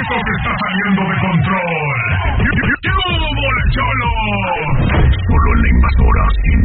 Esto se está saliendo de control. ¡Qué hubo, el Cholo! Solo en la Invasora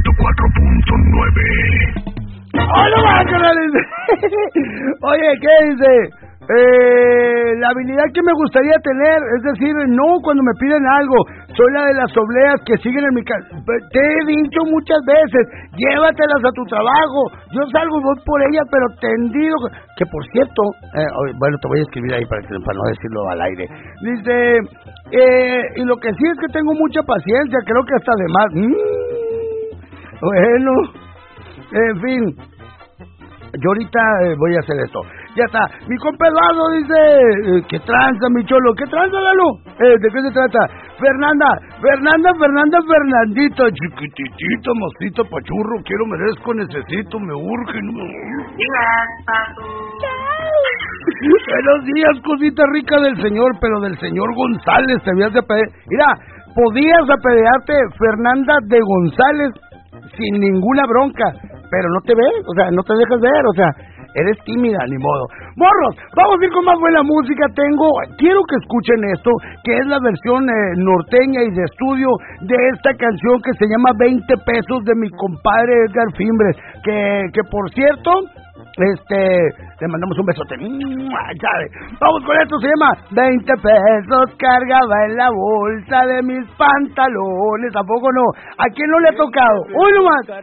104.9. ¡Hola, carnales! Oye, ¿qué dice? La habilidad que me gustaría tener, es decir, no cuando me piden algo, soy la de las obleas que siguen en mi casa. Te he dicho muchas veces, llévatelas a tu trabajo. Yo salgo y voy por ellas, pero tendido. Que por cierto, bueno, te voy a escribir ahí para no decirlo al aire. Dice, y lo que sí es que tengo mucha paciencia, creo que hasta de más. Bueno, en fin. Yo ahorita voy a hacer esto. Ya está. Mi compa Eduardo dice, ¿qué tranza, mi cholo? ¿Qué tranza, Lalo? ¿De qué se trata? Fernandito, chiquititito, mostito, pachurro, quiero, merezco, necesito, me urge, no me urge. Buenos días, cosita rica del señor, pero del señor González te habías de pedir. Mira, podías apedrearte Fernanda de González sin ninguna bronca, pero no te ves, o sea, no te dejas ver, o sea, eres tímida, ni modo. Morros, vamos a ir con más buena música. Quiero que escuchen esto, que es la versión norteña y de estudio de esta canción que se llama 20 pesos de mi compadre Edgar Fimbres, que por cierto, le mandamos un besote. ¿Sabe? Vamos con esto, se llama 20 pesos cargaba en la bolsa de mis pantalones. Tampoco no. ¿A quién no le ha tocado? Uy, nomás.